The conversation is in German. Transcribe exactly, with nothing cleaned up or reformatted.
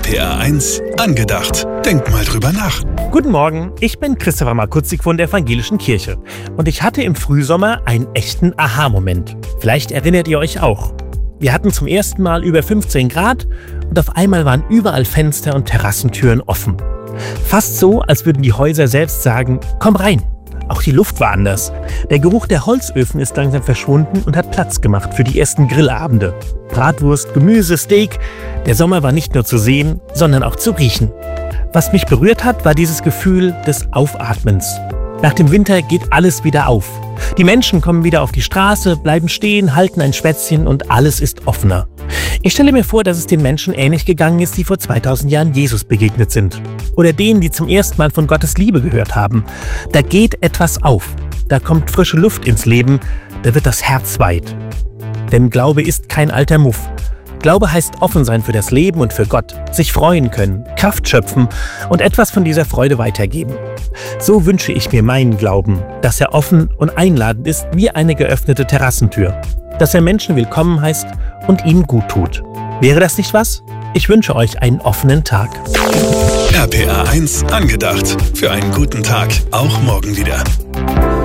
R P R eins angedacht. Denk mal drüber nach. Guten Morgen, ich bin Christopher Markutzik von der Evangelischen Kirche und ich hatte im Frühsommer einen echten Aha-Moment. Vielleicht erinnert ihr euch auch. Wir hatten zum ersten Mal über fünfzehn Grad und auf einmal waren überall Fenster und Terrassentüren offen. Fast so, als würden die Häuser selbst sagen, komm rein. Auch die Luft war anders. Der Geruch der Holzöfen ist langsam verschwunden und hat Platz gemacht für die ersten Grillabende. Bratwurst, Gemüse, Steak. Der Sommer war nicht nur zu sehen, sondern auch zu riechen. Was mich berührt hat, war dieses Gefühl des Aufatmens. Nach dem Winter geht alles wieder auf. Die Menschen kommen wieder auf die Straße, bleiben stehen, halten ein Schwätzchen und alles ist offener. Ich stelle mir vor, dass es den Menschen ähnlich gegangen ist, die vor zweitausend Jahren Jesus begegnet sind. Oder denen, die zum ersten Mal von Gottes Liebe gehört haben. Da geht etwas auf. Da kommt frische Luft ins Leben. Da wird das Herz weit. Denn Glaube ist kein alter Muff. Glaube heißt offen sein für das Leben und für Gott, sich freuen können, Kraft schöpfen und etwas von dieser Freude weitergeben. So wünsche ich mir meinen Glauben, dass er offen und einladend ist wie eine geöffnete Terrassentür. Dass er Menschen willkommen heißt und ihnen gut tut. Wäre das nicht was? Ich wünsche euch einen offenen Tag. R P R eins angedacht. Für einen guten Tag, auch morgen wieder.